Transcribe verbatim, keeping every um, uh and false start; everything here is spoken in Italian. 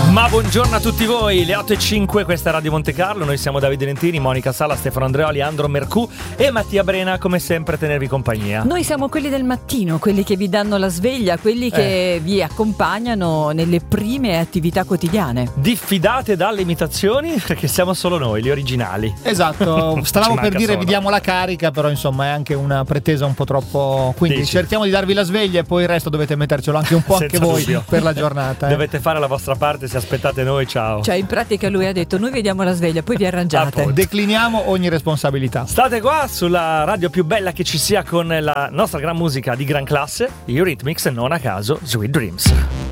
Ma buongiorno a tutti voi, le otto e cinque, questa è Radio Monte Carlo, noi siamo Davide Lentini, Monica Sala, Stefano Andreoli, Andro Mercù e Mattia Brena, come sempre a tenervi compagnia. Noi siamo quelli del mattino, quelli che vi danno la sveglia, quelli che eh. vi accompagnano nelle prime attività quotidiane. Diffidate dalle imitazioni perché siamo solo noi, gli originali. Esatto, stavamo per dire solo. vi diamo la carica, però insomma è anche una pretesa un po' troppo, quindi Dici. cerchiamo di darvi la sveglia e poi il resto dovete mettercelo anche un po' anche voi dubbio. per la giornata. Eh. Dovete fare la vostra parte, se aspettate noi, ciao. Cioè in pratica lui ha detto noi vediamo la sveglia, poi vi arrangiate. Appunto. Decliniamo ogni responsabilità. State qua sulla radio più bella che ci sia con la nostra gran musica di gran classe, Eurythmics, non a caso Sweet Dreams.